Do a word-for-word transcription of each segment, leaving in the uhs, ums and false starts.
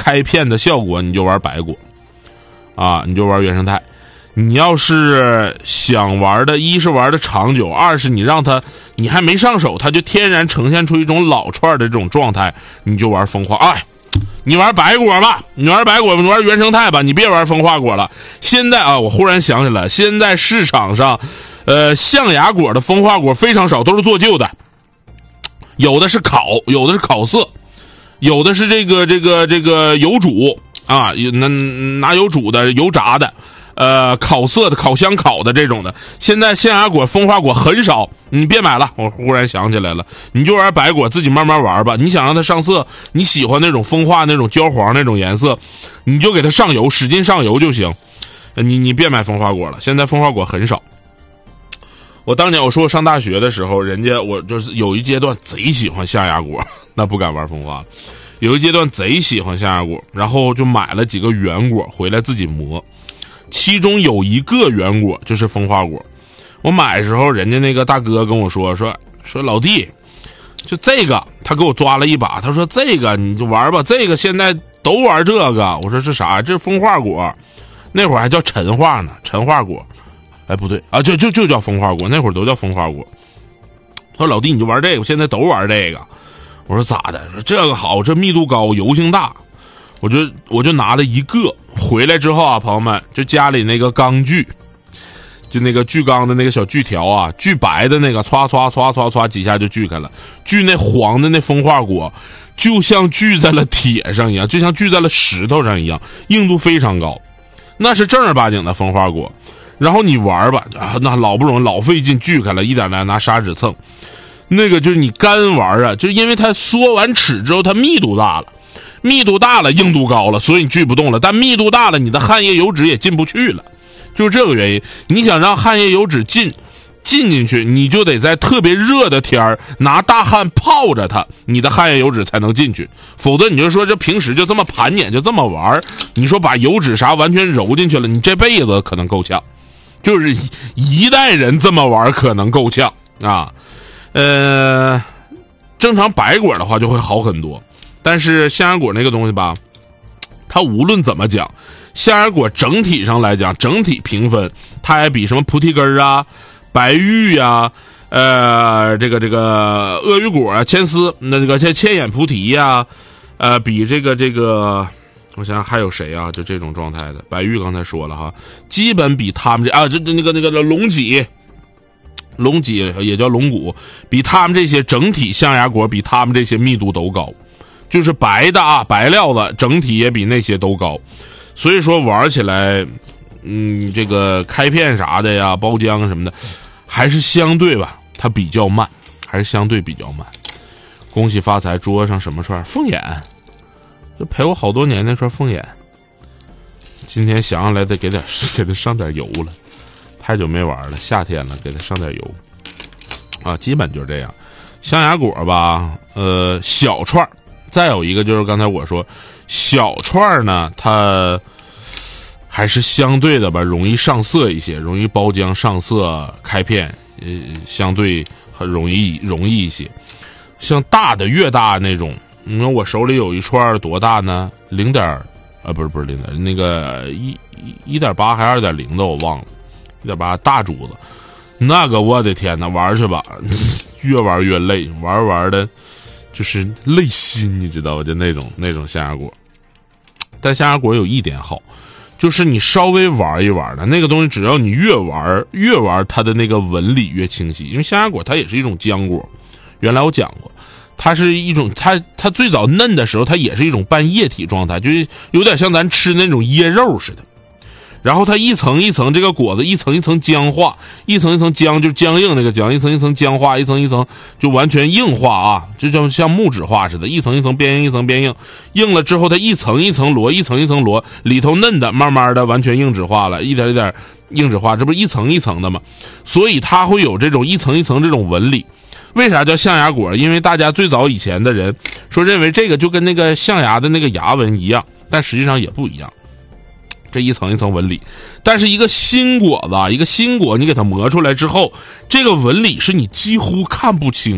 开片的效果，你就玩白果啊，你就玩原生态。你要是想玩的，一是玩的长久，二是你让它你还没上手，它就天然呈现出一种老串的这种状态，你就玩风化。哎，你玩白果吧，你玩白果，你玩原生态吧，你别玩风化果了。现在啊，我忽然想起来，现在市场上，呃，象牙果的风化果非常少，都是做旧的，有的是烤，有的是烤色，有的是这个这个这个油煮啊，拿拿油煮的，油炸的。呃，烤色的、烤箱烤的这种的，现在象牙果、风化果很少，你别买了。我忽然想起来了，你就玩白果，自己慢慢玩吧。你想让它上色，你喜欢那种风化、那种焦黄那种颜色，你就给它上油，使劲上油就行。你你别买风化果了，现在风化果很少。我当年我说我上大学的时候，人家我就是有一阶段贼喜欢象牙果，那不敢玩风化。有一阶段贼喜欢象牙果，然后就买了几个圆果回来自己磨。其中有一个圆果就是风化果，我买的时候，人家那个大哥跟我说说说老弟，就这个，他给我抓了一把，他说这个你就玩吧，这个现在都玩这个。我说是啥？这是风化果，那会儿还叫陈化呢，陈化果。哎，不对啊，就就就叫风化果，那会儿都叫风化果。他说老弟你就玩这个，现在都玩这个。我说咋的？说这个好，这密度高，油性大。我就我就拿了一个回来之后啊，朋友们，就家里那个钢锯，就那个锯钢的那个小锯条啊，锯白的那个，歘歘歘歘歘几下就锯开了。锯那黄的那风化果，就像锯在了铁上一样，就像锯在了石头上一样，硬度非常高，那是正儿八经的风化果。然后你玩吧，啊，那老不容易，老费劲锯开了，一点来拿砂纸蹭。那个就是你干玩啊，就因为它缩完齿之后，它密度大了。密度大了，硬度高了，所以你锯不动了。但密度大了，你的汗液油脂也进不去了，就是这个原因。你想让汗液油脂进进进去，你就得在特别热的天儿拿大汗泡着它，你的汗液油脂才能进去。否则你就说这平时就这么盘捻就这么玩，你说把油脂啥完全揉进去了，你这辈子可能够呛。就是一代人这么玩可能够呛啊。呃，正常白果的话就会好很多。但是象牙果那个东西吧，它无论怎么讲，象牙果整体上来讲，整体评分，它还比什么菩提根啊、白玉啊、呃，这个这个鳄鱼果啊、千丝，那这个千千眼菩提呀、啊，呃，比这个这个，我想想还有谁啊？就这种状态的，白玉刚才说了哈，基本比他们这啊，这那个那个龙脊。龙脊也叫龙骨，比他们这些整体象牙果比他们这些密度都高。就是白的啊，白料子整体也比那些都高，所以说玩起来，嗯，这个开片啥的呀，包浆什么的，还是相对吧，它比较慢，还是相对比较慢。恭喜发财，桌上什么串？凤眼，就陪我好多年那串凤眼，今天想上来得给点给它上点油了，太久没玩了，夏天了，给它上点油啊，基本就是这样。象牙果吧，呃，小串。再有一个就是刚才我说小串呢，它还是相对的吧，容易上色一些，容易包浆上色开片，呃，相对很容易容易一些。像大的越大那种，你看我手里有一串多大呢？零点啊，不是不是零点，那个一一点八还是二点零的我忘了，一点八大珠子，那个我的天哪，玩去吧，越玩越累，玩玩的。就是累心，你知道吧？就那种那种象牙果，但象牙果有一点好，就是你稍微玩一玩的那个东西，只要你越玩越玩，它的那个纹理越清晰。因为象牙果它也是一种浆果，原来我讲过，它是一种它它最早嫩的时候，它也是一种半液体状态，就是有点像咱吃那种椰肉似的。然后它一层一层，这个果子一层一层僵化，一层一层僵就是僵硬那个僵，一层一层僵化，一层一层就完全硬化啊，就像像木质化似的，一层一层变硬，一层变硬，硬了之后它一层一层摞，一层一层摞，里头嫩的慢慢的完全硬质化了，一点一点硬质化，这不是一层一层的吗？所以它会有这种一层一层这种纹理。为啥叫象牙果？因为大家最早以前的人说认为这个就跟那个象牙的那个牙纹一样，但实际上也不一样。这一层一层纹理，但是一个新果子，一个新果，你给它磨出来之后，这个纹理是你几乎看不清的，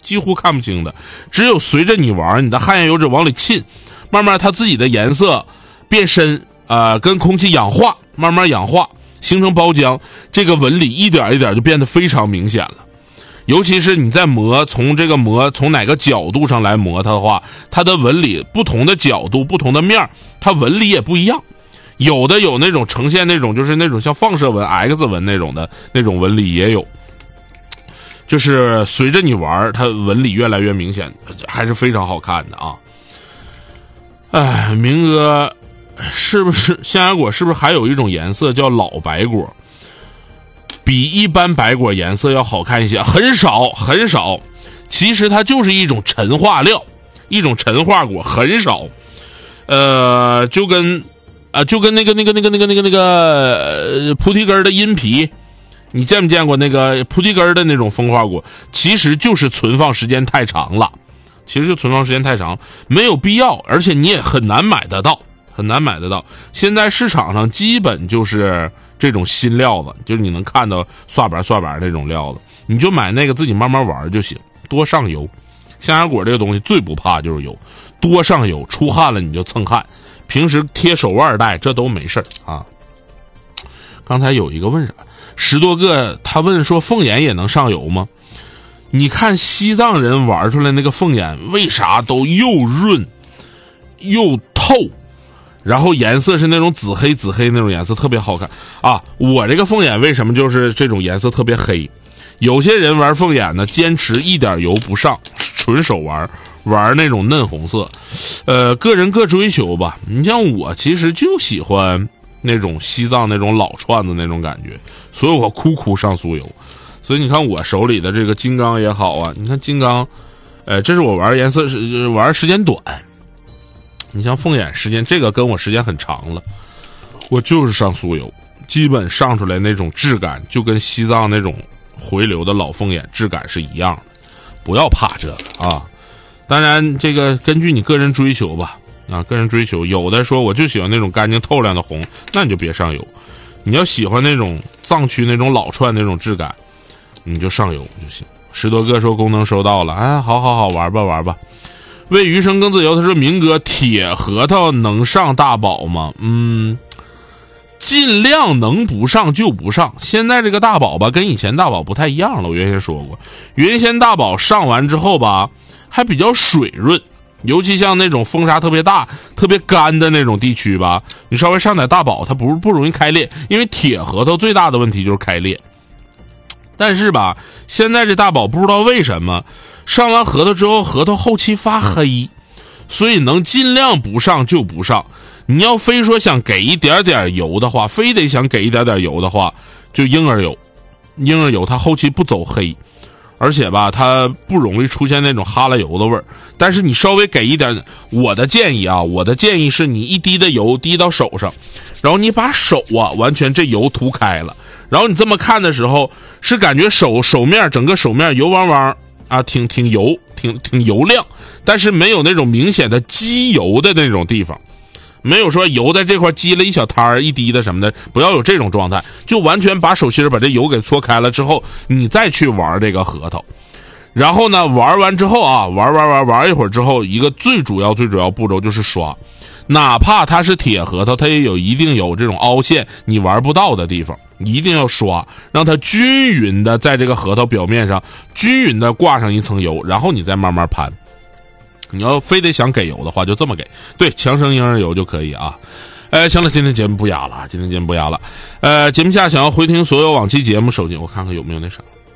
几乎看不清的。只有随着你玩，你的汗颜油脂往里沁，慢慢它自己的颜色变深，呃，跟空气氧化，慢慢氧化形成包浆，这个纹理一点一点就变得非常明显了。尤其是你在磨，从这个磨从哪个角度上来磨它的话，它的纹理不同的角度不同的面，它纹理也不一样。有的有那种呈现那种就是那种像放射纹 X 纹那种的那种纹理也有，就是随着你玩它纹理越来越明显，还是非常好看的啊。哎，明哥是不是象牙果是不是还有一种颜色叫老白果，比一般白果颜色要好看一些？很少很少，其实它就是一种陈化料，一种陈化果，很少。呃就跟啊，就跟那个那个那个那个那个那个呃菩提根的阴皮，你见没见过那个菩提根的那种风化果？其实就是存放时间太长了，其实就存放时间太长，没有必要，而且你也很难买得到，很难买得到。现在市场上基本就是这种新料子，就是你能看到刷板刷板那种料子，你就买那个自己慢慢玩就行，多上油。象牙果这个东西最不怕就是油，多上油，出汗了你就蹭汗。平时贴手腕带这都没事啊。刚才有一个问啥，十多个他问说凤眼也能上油吗？你看西藏人玩出来那个凤眼为啥都又润又透，然后颜色是那种紫黑紫黑那种颜色，特别好看啊。我这个凤眼为什么就是这种颜色特别黑？有些人玩凤眼呢坚持一点油不上，纯手玩玩那种嫩红色，呃，个人各追求吧。你像我其实就喜欢那种西藏那种老串子那种感觉，所以我哭哭上酥油。所以你看我手里的这个金刚也好啊，你看金刚，呃，这是我玩颜色是玩时间短。你像凤眼时间这个跟我时间很长了，我就是上酥油，基本上出来那种质感就跟西藏那种回流的老凤眼质感是一样的，不要怕这个啊。当然这个根据你个人追求吧，啊，个人追求，有的说我就喜欢那种干净透亮的红，那你就别上油。你要喜欢那种藏区那种老串那种质感，你就上油就行。十多个说功能收到了，哎，好好好，玩吧玩吧。为余生更自由，他说明哥铁核桃能上大宝吗？嗯，尽量能不上就不上。现在这个大宝吧跟以前大宝不太一样了，我原先说过，原先大宝上完之后吧还比较水润，尤其像那种风沙特别大特别干的那种地区吧，你稍微上点大宝它不不容易开裂，因为铁核桃最大的问题就是开裂。但是吧现在这大宝不知道为什么上完核桃之后核桃后期发黑，所以能尽量不上就不上。你要非说想给一点点油的话，非得想给一点点油的话，就婴儿油，婴儿油它后期不走黑，而且吧它不容易出现那种哈喇油的味儿。但是你稍微给一点，我的建议啊，我的建议是你一滴的油滴到手上，然后你把手啊完全这油涂开了，然后你这么看的时候是感觉手手面整个手面油汪汪啊，挺挺油挺挺油亮，但是没有那种明显的积油的那种地方，没有说油在这块积了一小摊儿一滴的什么的，不要有这种状态，就完全把手心把这油给搓开了之后，你再去玩这个核桃。然后呢玩完之后啊，玩玩玩玩一会儿之后，一个最主要最主要步骤就是刷，哪怕它是铁核桃，它也有一定有这种凹陷你玩不到的地方，一定要刷，让它均匀的在这个核桃表面上均匀的挂上一层油，然后你再慢慢盘。你要非得想给油的话就这么给，对，强生婴儿油就可以啊。呃，行了，今天节目不压了，今天节目不压了。呃，节目下想要回听所有往期节目，手机我看看有没有那啥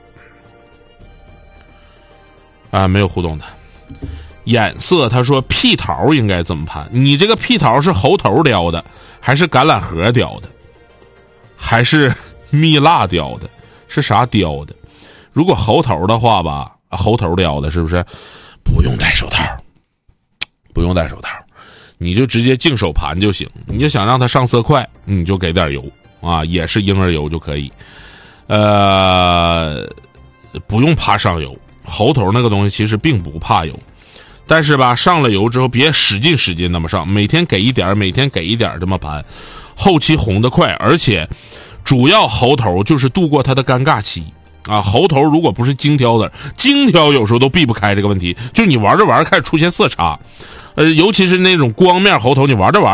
啊，没有互动的。眼色他说屁桃应该怎么盘？你这个屁桃是猴头雕的，还是橄榄核雕的，还是蜜蜡雕的？是啥雕的？如果猴头的话吧，猴头雕的是不是不用戴手套？不用戴手套，你就直接净手盘就行。你就想让它上色快，你就给点油啊，也是婴儿油就可以。呃，不用怕上油。猴头那个东西其实并不怕油，但是吧上了油之后别使劲使劲那么上，每天给一点每天给一点这么盘，后期红得快。而且主要猴头就是度过它的尴尬期， 啊，猴头如果不是精挑的，精挑有时候都避不开这个问题，就是你玩着玩着开始出现色差，呃，尤其是那种光面猴头，你玩着玩